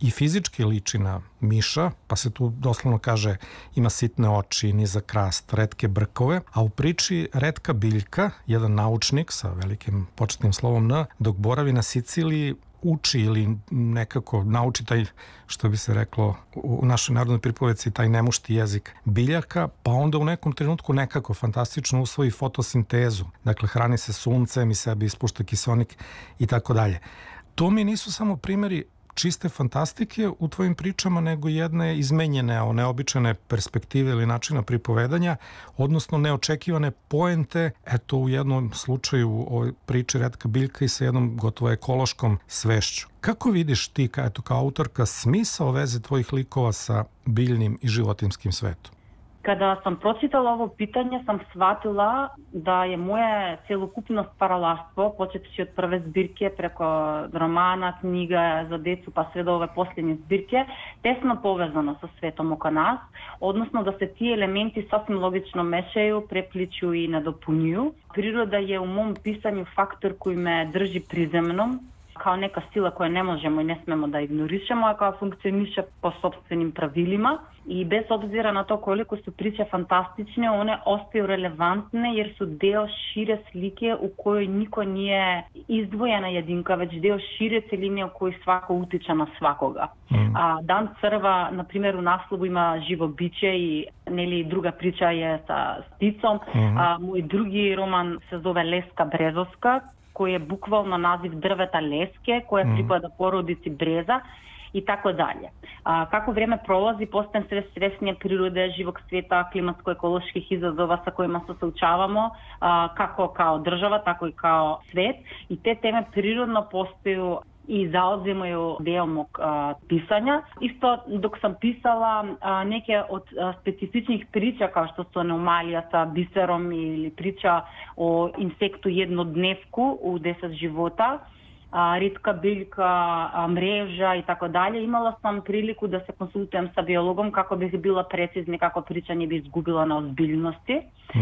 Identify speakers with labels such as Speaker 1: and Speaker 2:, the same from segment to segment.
Speaker 1: i fizički liči na miša, pa se tu doslovno kaže ima sitne oči, nizak krast, retke brkove, a u priči retka biljka, jedan naučnik sa velikim početnim slovom N, dok boravi na Siciliji, uči ili nekako nauči taj, što bi se reklo u našoj narodnoj pripovedci, taj nemušti jezik biljaka, pa onda u nekom trenutku nekako fantastično usvoji fotosintezu. Dakle, hrani se suncem i sebi ispušta kiseonik i tako dalje. To mi nisu samo primjeri čiste fantastike u tvojim pričama, nego jedne izmenjene, neobičajne perspektive ili načina pripovedanja, odnosno neočekivane poente, eto u jednom slučaju o priči Retka biljka i sa jednom gotovo ekološkom svešću. Kako vidiš ti, kao autorka, smisao veze tvojih likova sa biljnim i životinjskim svetom?
Speaker 2: Kada sam pročitala ovo pitanje, sam shvatila da je moje celokupno stvaralaštvo, počeći od prve zbirke preko romana, knjiga za decu pa sve do ove posljednje zbirke, tesno povezano sa svetom oko nas, odnosno da se ti elementi sasvim logično mešaju, prepliču i nadopunjuju. Priroda je u mom pisanju faktor koji me drži prizemnom, kao neka sila koja ne možemo i ne smemo da ignorišemo, a koja funkcioniše po sopstvenim pravilima. I bez obzira na to koliko su priče fantastične, one ostaju relevantne jer su deo šire slike u kojoj niko nije izdvojena jedinka, već deo šire celine u kojoj svako utiče na svakoga. A Dan crva, na primjer, u naslovu ima živo biće i druga priča je sa pticom. Moj drugi roman se zove Leska brezovska, koji je bukvalno naziv drveta leske, koja pripada porodici breza i tako dalje. Kako vrijeme prolazi, postajem sve svjesnije prirode, živog svijeta, klimatsko-ekoloških izazova sa kojima se suočavamo, kako kao država, tako i kao svet. I te teme prirodno postaju i zauzimaju deo mog pisanja. Isto dok sam pisala neke od specifičnih priča kao što su anomalija sa biserom ili priča o insektu jednodnevku u 10 života, Retka biljka, mreža i tako dalje. Imala sam priliku da se konsultujem sa biologom kako bih bila precizni, kako priča ne bi izgubila na ozbiljnosti.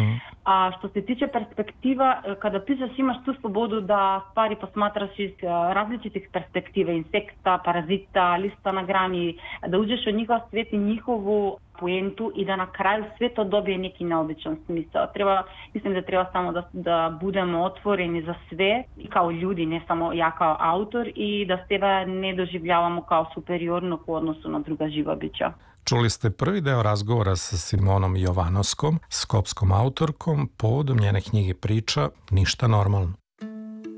Speaker 2: A što se tiče perspektiva, kada pišeš imaš tu slobodu da stvari posmatraš iz različitih perspektive, insekta, parazita, lista na grani, da uđeš u njihov svijet i njihovu poentu i da na kraju sve to dobije neki neobičan smisao. Mislim da treba samo da budemo otvoreni za sve i kao ljudi, ne samo ja kao autor, i da sebe ne doživljavamo kao superiornog u odnosu na druga živa bića.
Speaker 1: Čuli ste prvi deo razgovora sa Simonom Jovanovskom, skopskom autorkom, povodom njene knjige priča Ništa normalno.